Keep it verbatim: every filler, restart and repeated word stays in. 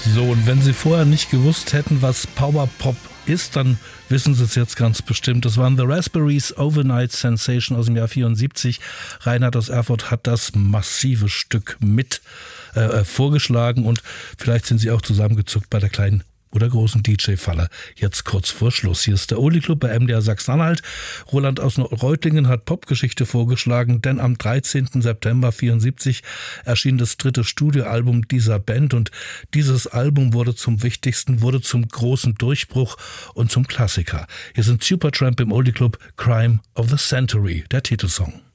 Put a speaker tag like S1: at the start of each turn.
S1: So, und wenn Sie vorher nicht gewusst hätten, was Powerpop ist, dann wissen Sie es jetzt ganz bestimmt. Das waren The Raspberries, Overnight Sensation aus dem Jahr vierundsiebzig. Reinhard aus Erfurt hat das massive Stück mit äh, vorgeschlagen und vielleicht sind Sie auch zusammengezuckt bei der kleinen oder großen D J-Falle. Jetzt kurz vor Schluss. Hier ist der Oldie Club bei M D R Sachsen-Anhalt. Roland aus Reutlingen hat Popgeschichte vorgeschlagen, denn am dreizehnten September vierundsiebzig erschien das dritte Studioalbum dieser Band und dieses Album wurde zum wichtigsten, wurde zum großen Durchbruch und zum Klassiker. Hier sind Supertramp im Oldie Club, Crime of the Century, der Titelsong.